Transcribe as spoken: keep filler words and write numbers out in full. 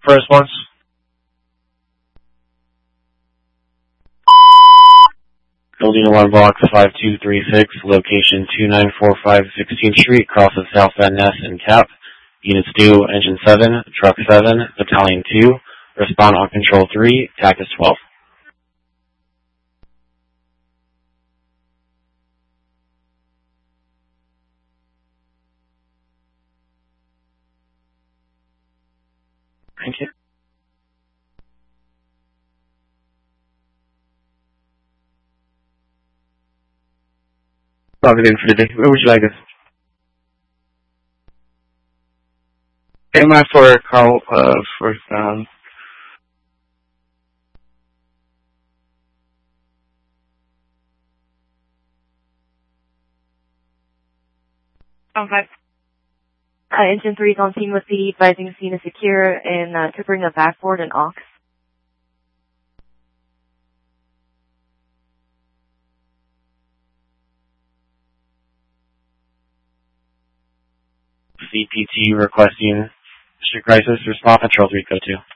for response. Building one block five two three six, location two nine four five sixteenth Street, cross of South Van Ness and Cap. Units two, Engine seven, Truck seven, Battalion two, respond on Control three, Tactics twelve. Thank you. Logged in for today. Where would you like us? Am I for a call uh, for um Okay. Uh, Engine three is on scene with P D, advising the scene is secure and uh, to bring a backboard and aux. C P T requesting district crisis response. Control three, go to.